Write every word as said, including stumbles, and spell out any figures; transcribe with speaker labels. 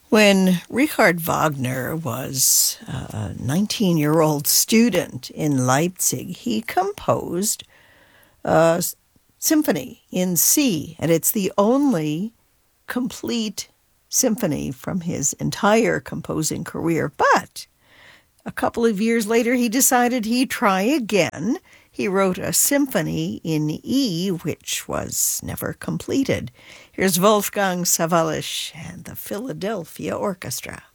Speaker 1: When Richard Wagner was a nineteen-year-old student in Leipzig, he composed a symphony in C, and it's the only complete symphony from his entire composing career. But a couple of years later, he decided he'd try again. He wrote a symphony in E, which was never completed. Here's Wolfgang Sawallisch and the Philadelphia Orchestra.